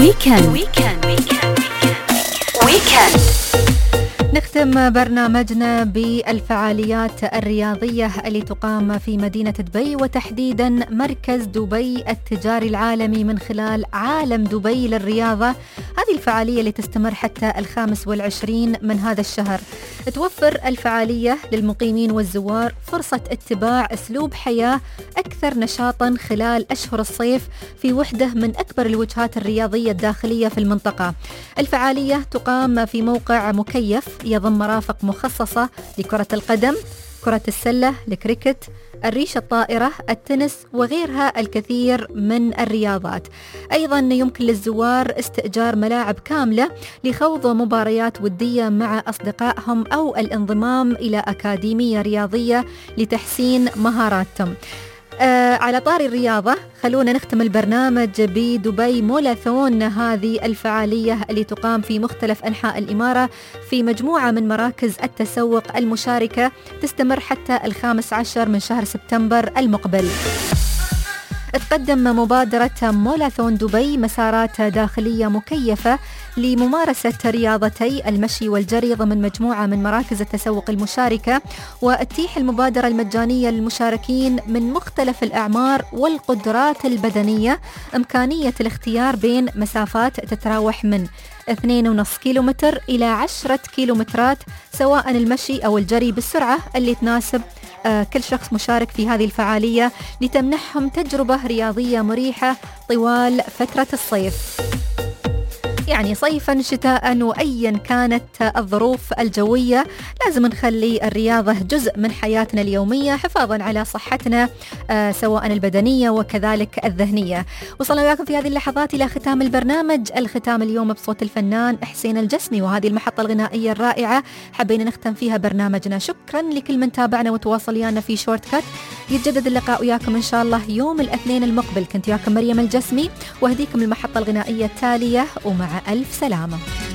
ويكند. نختم برنامجنا بالفعاليات الرياضية اللي تقام في مدينة دبي، وتحديدا مركز دبي التجاري العالمي من خلال عالم دبي للرياضة. هذه الفعالية اللي تستمر حتى 25 من هذا الشهر. توفر الفعالية للمقيمين والزوار فرصة اتباع أسلوب حياة أكثر نشاطا خلال أشهر الصيف في وحدة من أكبر الوجهات الرياضية الداخلية في المنطقة. الفعالية تقام في موقع مكيف يضم مرافق مخصصة لكرة القدم، كرة السلة، الكريكت، الريشة الطائرة، التنس وغيرها الكثير من الرياضات. أيضا يمكن للزوار استئجار ملاعب كاملة لخوض مباريات ودية مع أصدقائهم أو الانضمام إلى أكاديمية رياضية لتحسين مهاراتهم. على طاري الرياضة، خلونا نختم البرنامج بدبي مولثون، هذه الفعالية اللي تقام في مختلف أنحاء الإمارة في مجموعة من مراكز التسوق المشاركة، تستمر حتى 15 من شهر سبتمبر المقبل. تقدم مبادرة مولثون دبي مسارات داخلية مكيفة لممارسة رياضتي المشي والجري ضمن مجموعة من مراكز التسوق المشاركة، وتتيح المبادرة المجانية للمشاركين من مختلف الأعمار والقدرات البدنية إمكانية الاختيار بين مسافات تتراوح من 2.5 كيلومتر إلى 10 كيلومترات، سواء المشي أو الجري بالسرعة اللي تناسب كل شخص مشارك في هذه الفعالية، لتمنحهم تجربة رياضية مريحة طوال فترة الصيف. يعني صيفا شتاء وأيا كانت الظروف الجوية، لازم نخلي الرياضة جزء من حياتنا اليومية حفاظا على صحتنا سواء البدنية وكذلك الذهنية. وصلنا وياكم في هذه اللحظات إلى ختام البرنامج. الختام اليوم بصوت الفنان حسين الجسمي، وهذه المحطة الغنائية الرائعة حبينا نختم فيها برنامجنا. شكرا لكل من تابعنا وتواصل ويانا في شورت كات. يتجدد اللقاء وياكم إن شاء الله يوم الاثنين المقبل. كنت وياكم مريم الجسمي، وأهديكم المحطة الغنائية التالية، ومع ألف سلامة.